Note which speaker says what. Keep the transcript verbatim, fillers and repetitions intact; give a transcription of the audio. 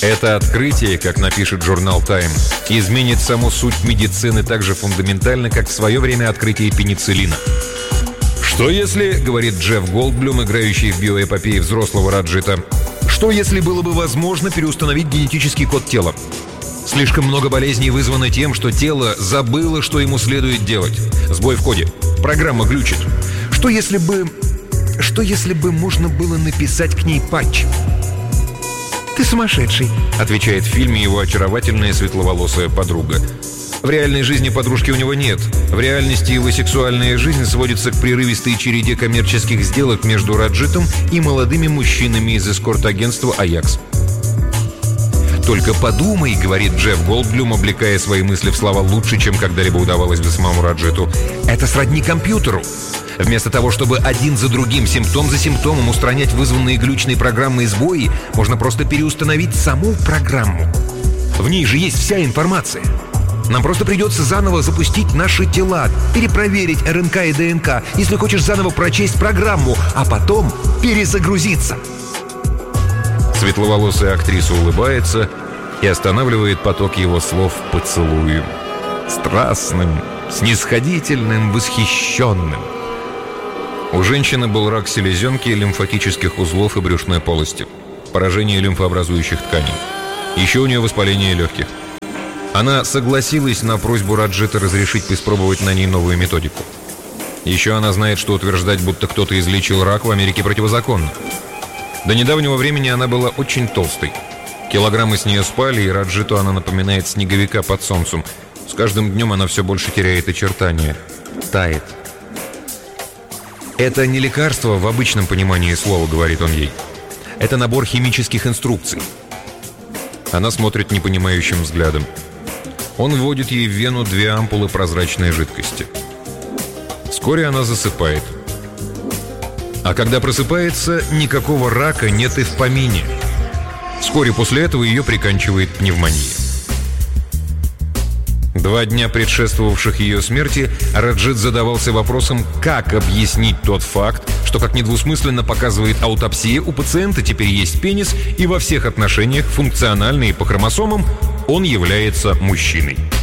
Speaker 1: Это открытие, как напишет журнал Time, изменит саму суть медицины так же фундаментально, как в свое время открытие пенициллина. «Что если, — говорит Джефф Голдблюм, играющий в биоэпопее взрослого Раджита, — что если было бы возможно переустановить генетический код тела? Слишком много болезней вызвано тем, что тело забыло, что ему следует делать. Сбой в коде. Программа глючит. Что если бы... Что если бы можно было написать к ней патч?»
Speaker 2: «Ты сумасшедший»,
Speaker 1: — отвечает в фильме его очаровательная светловолосая подруга. В реальной жизни подружки у него нет. В реальности его сексуальная жизнь сводится к прерывистой череде коммерческих сделок между Раджитом и молодыми мужчинами из эскорт-агентства «Аякс». «Только подумай, — говорит Джефф Голдблюм, облекая свои мысли в слова лучше, чем когда-либо удавалось бы самому Раджиту, — это сродни компьютеру. Вместо того, чтобы один за другим, симптом за симптомом устранять вызванные глючной программой сбои, можно просто переустановить саму программу. В ней же есть вся информация. Нам просто придется заново запустить наши тела, перепроверить эр эн ка и дэ эн ка, если хочешь заново прочесть программу, а потом перезагрузиться». Светловолосая актриса улыбается и останавливает поток его слов поцелуем. Страстным, снисходительным, восхищенным. У женщины был рак селезенки, лимфатических узлов и брюшной полости, поражение лимфообразующих тканей. Еще у нее воспаление легких. Она согласилась на просьбу Раджита разрешить испробовать на ней новую методику. Еще она знает, что утверждать, будто кто-то излечил рак, в Америке противозаконно. До недавнего времени она была очень толстой. Килограммы с нее спали, и Раджиту она напоминает снеговика под солнцем. С каждым днем она все больше теряет очертания. Тает. «Это не лекарство в обычном понимании слова, — говорит он ей. Это набор химических инструкций». Она смотрит непонимающим взглядом. Он вводит ей в вену две ампулы прозрачной жидкости. Вскоре она засыпает. А когда просыпается, никакого рака нет и в помине. Вскоре после этого ее приканчивает пневмония. Два дня предшествовавших ее смерти Раджит задавался вопросом, как объяснить тот факт, что, как недвусмысленно показывает аутопсия, у пациента теперь есть пенис, и во всех отношениях, функционально и по хромосомам, он является мужчиной.